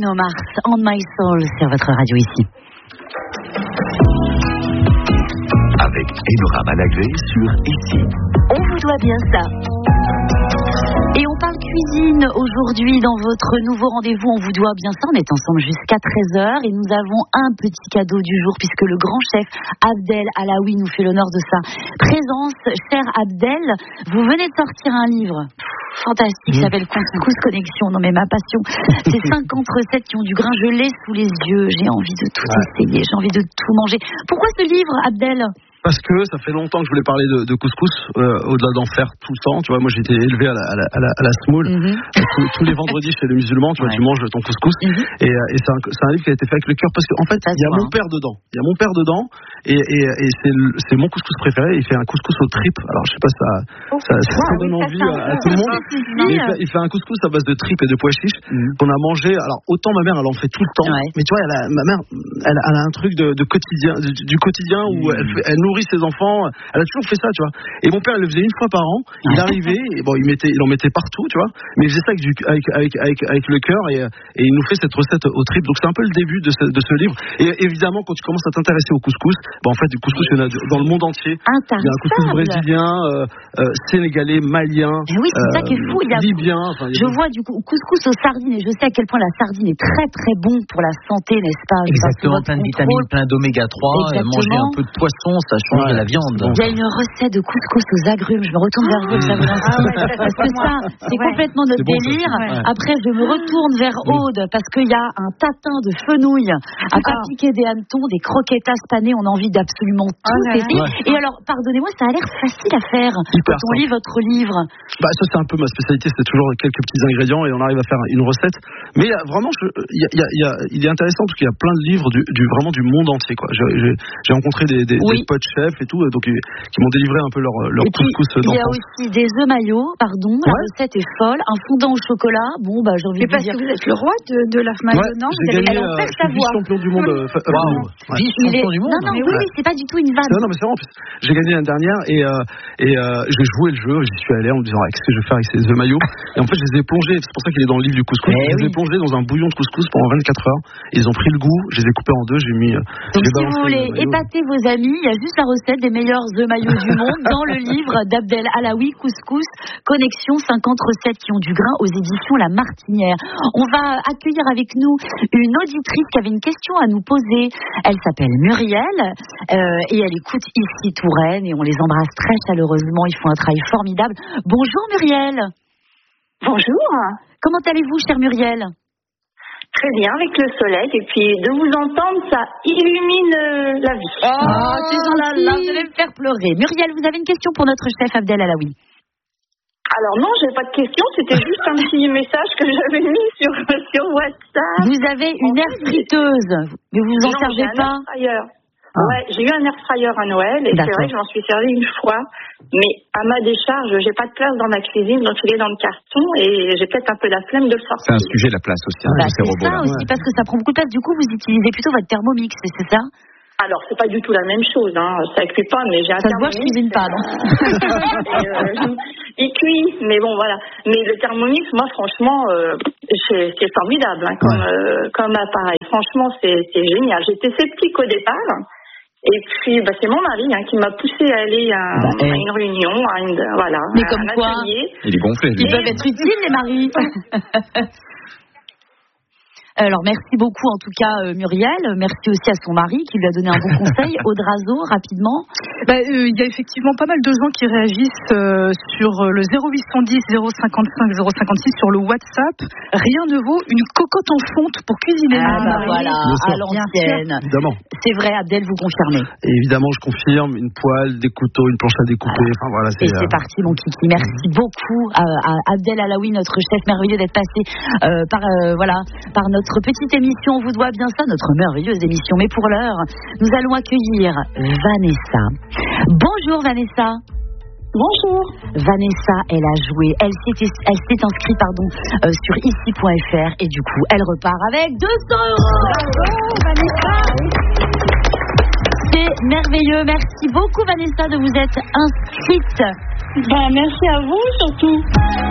Bruno Mars, On My Soul, sur votre radio ici. Avec Enora Malagré sur Ici. On vous doit bien ça. Et on parle cuisine aujourd'hui dans votre nouveau rendez-vous. On vous doit bien ça. On est ensemble jusqu'à 13h et nous avons un petit cadeau du jour puisque le grand chef Abdel Alaoui nous fait l'honneur de sa présence. Cher Abdel, vous venez de sortir un livre fantastique qui s'appelle Couscous Connexion. Non mais ma passion, c'est 50 recettes qui ont du grain. Je l'ai sous les yeux. J'ai envie de tout essayer. J'ai envie de tout manger. Pourquoi ce livre, Abdel ? Parce que ça fait longtemps que je voulais parler de couscous, au-delà d'en faire tout le temps. Tu vois, moi j'ai été élevé à la semoule. Tous les vendredis chez les musulmans, tu vois, tu manges ton couscous. Et c'est un livre qui a été fait avec le cœur parce qu'en fait, il y a mon père dedans. Il y a mon père dedans et c'est mon couscous préféré. Il fait un couscous aux tripes. Alors je sais pas ça donne envie à tout le monde. Mais il fait un couscous à base de tripes et de pois chiches qu'on a mangé. Alors autant ma mère elle en fait tout le temps, mais tu vois, ma mère elle a un truc de quotidien, du quotidien où elle nourrit ses enfants, elle a toujours fait ça, tu vois. Et mon père, il le faisait une fois par an. Il arrivait, et bon, il en mettait partout, tu vois. Mais il faisait ça avec le cœur et il nous fait cette recette au trip. Donc c'est un peu le début de ce livre. Et évidemment, quand tu commences à t'intéresser au couscous, en fait, du couscous, il y en a dans le monde entier. Il y a un couscous brésilien, sénégalais, malien, oui, c'est ça qui est fou. libyen. Je vois du coup couscous aux sardines et je sais à quel point la sardine est très très bon pour la santé, n'est-ce pas? Exactement, plein de vitamines, plein d'oméga 3. Manger un peu de poisson, ça change de la viande. Il y a une recette de couscous aux agrumes. Je me retourne vers vous, ça vous inspire. Parce que ça, c'est complètement notre délire. Après, je me retourne vers Aude parce qu'il y a un tatin de fenouil à pas piquer des hannetons, des croquetas panées. On a envie d'absolument tout essayer. Et alors, pardonnez-moi, ça a l'air facile à faire quand on lit votre livre. Ça, c'est un peu ma spécialité. C'est toujours quelques petits ingrédients et on arrive à faire une recette. Mais vraiment, il est intéressant parce qu'il y a plein de livres vraiment du monde entier, quoi. J'ai rencontré des potes chefs et tout, donc qui m'ont délivré un peu leur couscous d'enfance. Il y a aussi des œufs maillots, la recette est folle, un fondant au chocolat. Bon, j'ai envie de dire. Parce que vous êtes le roi de la maillot, non? Vous avez gagné vice-champion du monde. Vice-champion du monde. Non, oui, c'est pas du tout une vanne. Non, mais c'est vrai. J'ai gagné l'année dernière et j'ai joué le jeu. J'y suis allé en me disant qu'est-ce que je vais faire avec ces œufs maillots. Et en fait, je les ai plongés. C'est pour ça qu'il est dans le livre du couscous. Je les ai plongés dans un bouillon de couscous pendant 24 heures. Ils ont pris le goût. Je les ai coupés en deux. J'ai mis. Donc, si vous voulez épater vos amis, il y a juste la recette des meilleurs œufs maillots du monde dans le livre d'Abdel Alaoui, Couscous Connexion, 50 recettes qui ont du grain, aux éditions La Martinière. On va accueillir avec nous une auditrice qui avait une question à nous poser. Elle s'appelle Muriel et elle écoute ici Touraine et on les embrasse très chaleureusement. Ils font un travail formidable. Bonjour Muriel. Bonjour. Comment allez-vous, chère Muriel? Très bien, avec le soleil, et puis de vous entendre, ça illumine la vie. C'est gentil. Vous allez me faire pleurer. Muriel, vous avez une question pour notre chef Abdel Alaoui? Alors non, j'ai pas de question, c'était juste un petit message que j'avais mis sur WhatsApp. Vous avez une air friteuse, mais vous en servez pas? Ouais, j'ai eu un air fryer à Noël et c'est vrai que j'en suis servi une fois, mais à ma décharge, j'ai pas de place dans ma cuisine, donc il est dans le carton et j'ai peut-être un peu la flemme de le sortir. C'est un sujet, la place aussi, ces robots-là. C'est ça aussi, parce que ça prend beaucoup de place. Du coup, vous utilisez plutôt votre Thermomix, c'est ça? Alors, c'est pas du tout la même chose, ça cuit pas, mais j'ai un Ça se voit, Thermomix. je cuisine pas, non? Il cuit, mais bon, voilà. Mais le Thermomix, moi, franchement, c'est formidable, comme appareil. Franchement, c'est génial. J'étais sceptique au départ. Et puis, c'est mon mari qui m'a poussé à aller à une réunion, mais comme quoi, atelier. Il est gonflé. Ils peuvent être utiles, les maris. Alors, merci beaucoup en tout cas Muriel, merci aussi à son mari qui lui a donné un bon conseil. Audrazo, rapidement. Il y a effectivement pas mal de gens qui réagissent sur le 0810 055 056 sur le WhatsApp. Rien ne vaut une cocotte en fonte pour cuisiner. Voilà, à l'ancienne. Évidemment. C'est vrai, Abdel, vous confirmez? Et évidemment, je confirme, une poêle, des couteaux, une planche à découper. Et c'est parti, mon kiki. Merci beaucoup à Abdel Alaoui, notre chef merveilleux, d'être passé par notre petite émission. On vous doit bien ça, notre merveilleuse émission. Mais pour l'heure, nous allons accueillir Vanessa. Bonjour Vanessa. Bonjour. Vanessa, elle a joué, elle s'est inscrite sur ici.fr et du coup, elle repart avec 200 €. Bravo Vanessa. C'est merveilleux. Merci beaucoup Vanessa de vous être inscrite. Merci à vous surtout.